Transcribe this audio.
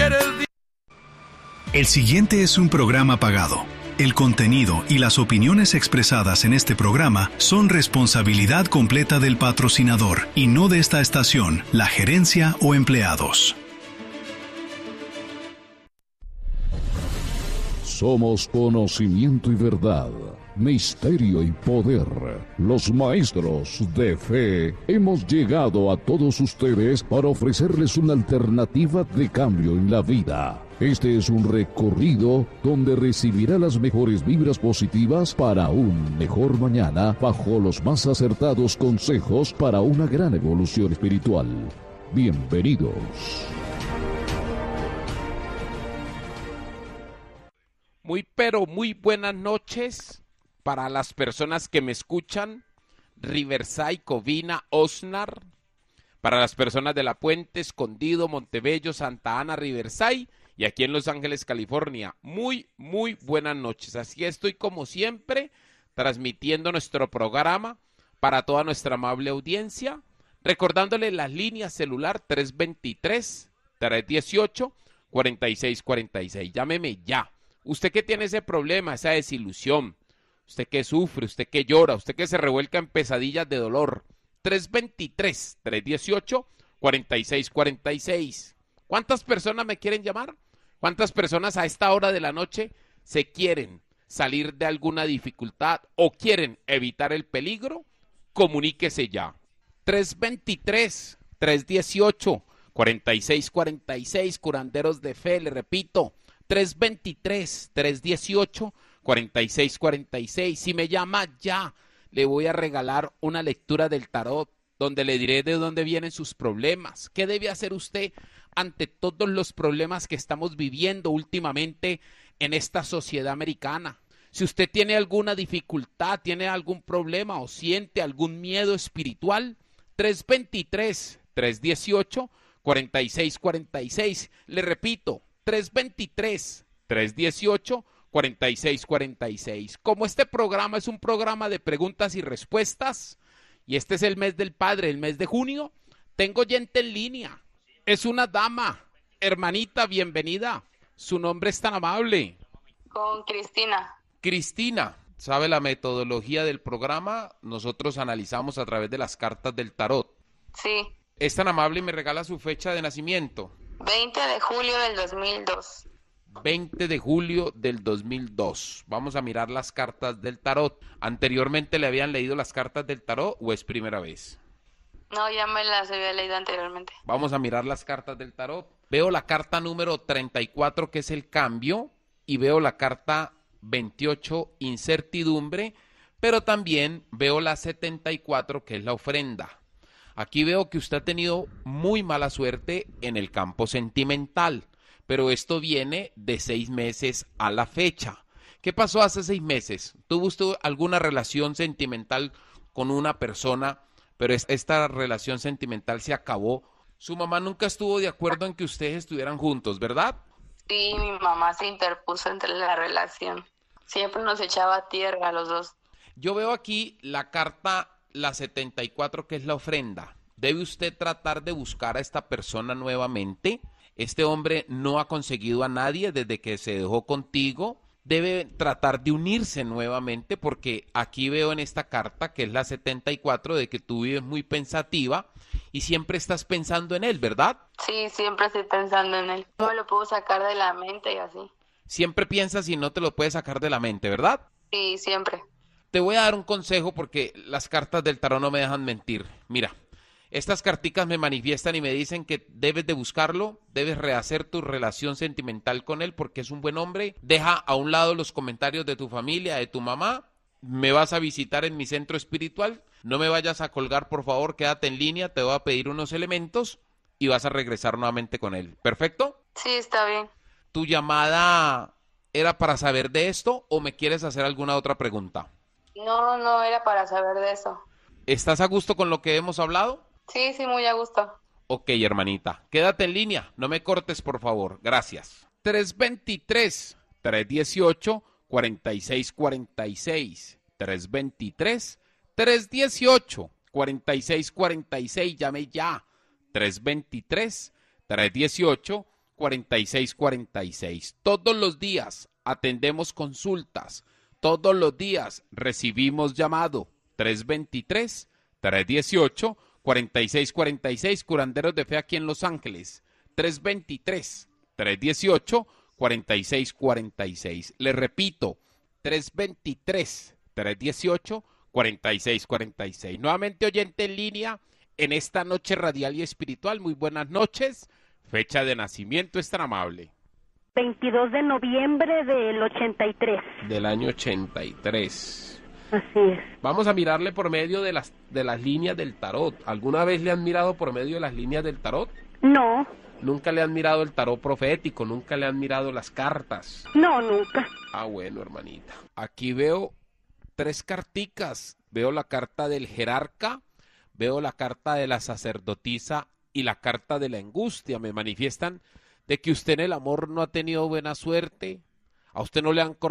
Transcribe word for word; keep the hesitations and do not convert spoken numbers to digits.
ver el día. El siguiente es un programa pagado. El contenido y las opiniones expresadas en este programa son responsabilidad completa del patrocinador y no de esta estación, la gerencia o empleados. Somos conocimiento y verdad, misterio y poder. Los maestros de fe hemos llegado a todos ustedes para ofrecerles una alternativa de cambio en la vida. Este es un recorrido donde recibirá las mejores vibras positivas para un mejor mañana bajo los más acertados consejos para una gran evolución espiritual. Bienvenidos. Muy pero muy buenas noches para las personas que me escuchan, Riverside, Covina, Oxnard, para las personas de La Puente, Escondido, Montebello, Santa Ana, Riverside y aquí en Los Ángeles, California. Muy, muy buenas noches. Así estoy como siempre transmitiendo nuestro programa para toda nuestra amable audiencia, recordándole las líneas celular tres dos tres, tres uno ocho, cuatro seis cuatro seis. Llámeme ya. Usted que tiene ese problema, esa desilusión, usted que sufre, usted que llora, usted que se revuelca en pesadillas de dolor, tres dos tres, tres uno ocho, cuatro seis cuatro seis. ¿Cuántas personas me quieren llamar? ¿Cuántas personas a esta hora de la noche se quieren salir de alguna dificultad o quieren evitar el peligro? Comuníquese ya. tres dos tres, tres uno ocho, cuatro seis cuatro seis, curanderos de fe, le repito, tres dos tres, tres uno ocho, cuatro seis cuatro seis. Si me llama ya, le voy a regalar una lectura del tarot, donde le diré de dónde vienen sus problemas. ¿Qué debe hacer usted ante todos los problemas que estamos viviendo últimamente en esta sociedad americana? Si usted tiene alguna dificultad, tiene algún problema o siente algún miedo espiritual, tres dos tres, tres uno ocho, cuatro seis cuatro seis. Le repito, tres dos tres, tres uno ocho, cuatro seis cuatro seis. Como este programa es un programa de preguntas y respuestas, y este es el mes del padre, el mes de junio, tengo gente en línea. Es una dama. Hermanita, bienvenida. Su nombre es tan amable. Con Cristina. Cristina, ¿sabe la metodología del programa? Nosotros analizamos a través de las cartas del tarot. Sí. Es tan amable y me regala su fecha de nacimiento. veinte de julio del dos mil dos. veinte de julio del dos mil dos. Vamos a mirar las cartas del tarot. ¿Anteriormente le habían leído las cartas del tarot o es primera vez? No, ya me las había leído anteriormente. Vamos a mirar las cartas del tarot. Veo la carta número treinta y cuatro, que es el cambio, y veo la carta veintiocho, incertidumbre, pero también veo la setenta y cuatro, que es la ofrenda. Aquí veo que usted ha tenido muy mala suerte en el campo sentimental, pero esto viene de seis meses a la fecha. ¿Qué pasó hace seis meses? ¿Tuvo usted alguna relación sentimental con una persona, pero esta relación sentimental se acabó? Su mamá nunca estuvo de acuerdo en que ustedes estuvieran juntos, ¿verdad? Sí, mi mamá se interpuso entre la relación. Siempre nos echaba tierra a los dos. Yo veo aquí la carta, la setenta y cuatro, que es la ofrenda. Debe usted tratar de buscar a esta persona nuevamente. Este hombre no ha conseguido a nadie desde que se dejó contigo. Debe tratar de unirse nuevamente, porque aquí veo en esta carta, que es la setenta y cuatro, de que tú vives muy pensativa y siempre estás pensando en él, ¿verdad? Sí, siempre estoy pensando en él. No me lo puedo sacar de la mente y así. Siempre piensas y no te lo puedes sacar de la mente, ¿verdad? Sí, siempre. Te voy a dar un consejo porque las cartas del tarot no me dejan mentir. Mira, estas carticas me manifiestan y me dicen que debes de buscarlo, debes rehacer tu relación sentimental con él porque es un buen hombre. Deja a un lado los comentarios de tu familia, de tu mamá. Me vas a visitar en mi centro espiritual. No me vayas a colgar, por favor, quédate en línea. Te voy a pedir unos elementos y vas a regresar nuevamente con él. ¿Perfecto? Sí, está bien. ¿Tu llamada era para saber de esto o me quieres hacer alguna otra pregunta? No, no era para saber de eso. ¿Estás a gusto con lo que hemos hablado? Sí, sí, muy a gusto. Ok, hermanita, quédate en línea, no me cortes, por favor, gracias. tres dos tres, tres uno ocho, cuatro seis cuatro seis, tres dos tres, tres uno ocho, cuatro seis cuatro seis, llame ya, tres dos tres, tres uno ocho, cuarenta y seis cuarenta y seis. Todos los días atendemos consultas. Todos los días recibimos llamado. tres veintitrés, trescientos dieciocho, cuarenta y seis cuarenta y seis. Curanderos de Fe aquí en Los Ángeles. tres veintitrés, trescientos dieciocho, cuarenta y seis cuarenta y seis. Le repito, tres veintitrés, trescientos dieciocho, cuarenta y seis cuarenta y seis. Nuevamente oyente en línea en esta noche radial y espiritual. Muy buenas noches. Fecha de nacimiento es tan amable. veintidós de noviembre del ochenta y tres. Del año ochenta y tres. Así es. Vamos a mirarle por medio de las, de las líneas del tarot. ¿Alguna vez le han mirado por medio de las líneas del tarot? No. ¿Nunca le han mirado el tarot profético? ¿Nunca le han mirado las cartas? No, nunca. Ah, bueno, hermanita. Aquí veo tres carticas. Veo la carta del jerarca, veo la carta de la sacerdotisa y la carta de la angustia. Me manifiestan de que usted en el amor no ha tenido buena suerte, a usted no le han